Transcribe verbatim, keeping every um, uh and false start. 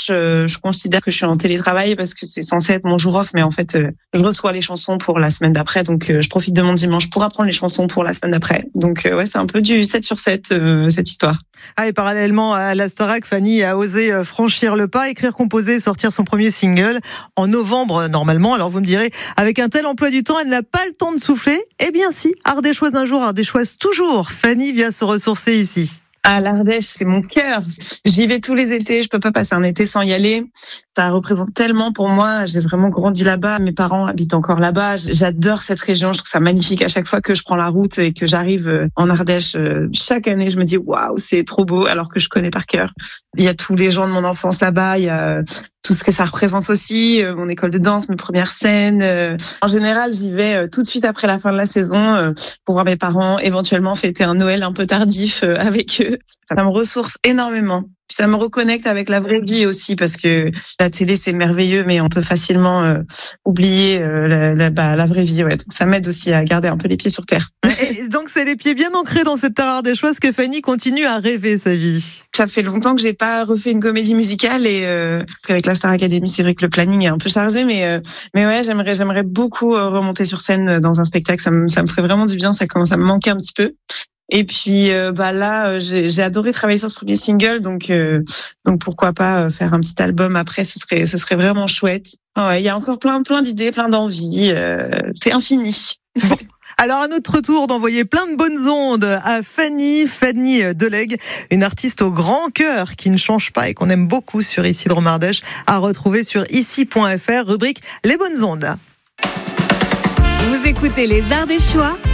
euh, je considère que je suis en télétravail parce que c'est censé être mon jour off, mais en fait, euh, je reçois les chansons pour la semaine d'après, donc euh, je profite de mon dimanche pour apprendre les chansons pour la semaine d'après. Donc euh, ouais, c'est un peu du sept sur sept, euh, cette histoire. Ah, et parallèlement à la Starac, Fanny a osé franchir le pas, écrire, composer, sortir son premier single en novembre normalement. Alors vous me direz, avec un tel emploi du temps, elle n'a pas le temps de souffler. Eh bien si, Ardéchoise un jour, Ardéchoise toujours. Fanny vient se ressourcer ici. Ah, l'Ardèche, c'est mon cœur. J'y vais tous les étés. Je peux pas passer un été sans y aller. Ça représente tellement pour moi. J'ai vraiment grandi là-bas. Mes parents habitent encore là-bas. J'adore cette région. Je trouve ça magnifique. À chaque fois que je prends la route et que j'arrive en Ardèche, chaque année, je me dis waouh, c'est trop beau. Alors que je connais par cœur. Il y a tous les gens de mon enfance là-bas. Il y a tout ce que ça représente aussi. Mon école de danse, mes premières scènes. En général, j'y vais tout de suite après la fin de la saison pour voir mes parents, éventuellement fêter un Noël un peu tardif avec eux. Ça me ressource énormément. Puis ça me reconnecte avec la vraie vie aussi, parce que la télé, c'est merveilleux, mais on peut facilement euh, oublier euh, la, la, bah, la vraie vie. Ouais. Donc ça m'aide aussi à garder un peu les pieds sur terre. Et donc c'est les pieds bien ancrés dans cette terre ardéchoise que Fanny continue à rêver sa vie. Ça fait longtemps que j'ai pas refait une comédie musicale, et euh, avec la Star Academy, c'est vrai que le planning est un peu chargé, mais euh, mais ouais, j'aimerais j'aimerais beaucoup remonter sur scène dans un spectacle. Ça me ça me ferait vraiment du bien. Ça commence à me manquer un petit peu. Et puis euh, bah là, j'ai, j'ai adoré travailler sur ce premier single, donc euh, donc pourquoi pas faire un petit album après, ce serait ce serait vraiment chouette. Oh ouais, il y a encore plein plein d'idées, plein d'envies, euh, c'est infini. Bon. Alors à notre tour d'envoyer plein de bonnes ondes à Fanny, Fanny Delègue, une artiste au grand cœur qui ne change pas et qu'on aime beaucoup sur Ici Drôme Ardèche, à retrouver sur ici point f r, rubrique Les bonnes ondes. Vous écoutez Les Ardéchois